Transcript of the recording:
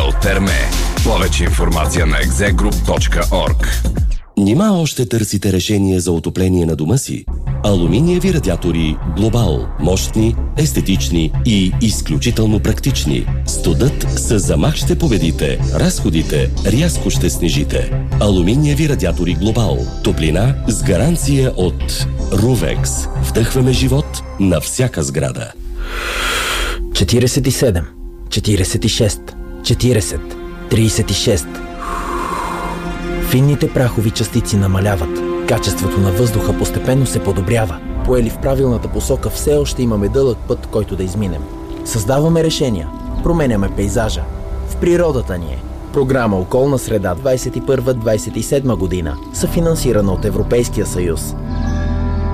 от Терме. Повече информация на exegroup.org. Нима още търсите решение за отопление на дома си? Алуминиеви радиатори Глобал. Мощни, естетични и изключително практични. Студът с замах ще победите. Разходите рязко ще снижите. Алуминиеви радиатори Глобал. Топлина с гаранция от Рувекс. Вдъхваме живот на всяка сграда. 47, 46, 40, 36. Финните прахови частици намаляват. Качеството на въздуха постепенно се подобрява. Поели в правилната посока, все още имаме дълъг път, който да изминем. Създаваме решения. Променяме пейзажа. В природата ни е. Програма Околна среда 21-27 година, съфинансирана от Европейския съюз.